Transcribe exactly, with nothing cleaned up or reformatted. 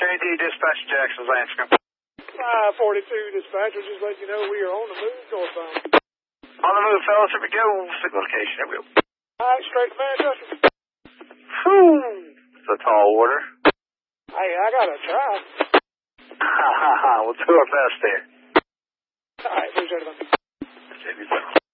J D Dispatch Jackson's Lansing. five forty-two Dispatch, we'll just let you know we are on the move northbound. On the move, fellas. Here we go. Signal location. Here we go. All right, straight to Manchester. Whew. It's a tall order. Hey, I gotta try. Ha ha ha. We'll do our best there. All right, appreciate it, man. J D